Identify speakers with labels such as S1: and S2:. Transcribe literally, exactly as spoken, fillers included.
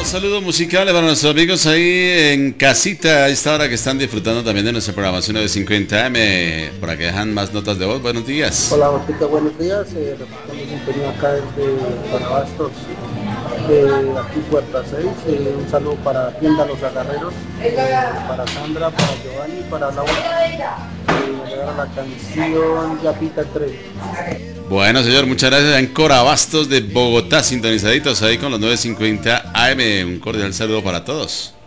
S1: saludo musical para nuestros amigos ahí en casita a esta hora que están disfrutando también de nuestra programación de cincuenta eme, para que dejan más notas de voz. Buenos días.
S2: Hola, Botica, buenos días. Eh, reportamos un pequeño acá desde Guanabastos, de aquí Puerta seis. Eh, un saludo para Tienda Los Agarreros, eh, para Sandra, para Giovanni, para Laura. Eh, le la canción Ya Pita el Tren.
S1: Bueno, señor, muchas gracias. En Corabastos de Bogotá, sintonizaditos ahí con los nueve cincuenta A M. Un cordial saludo para todos.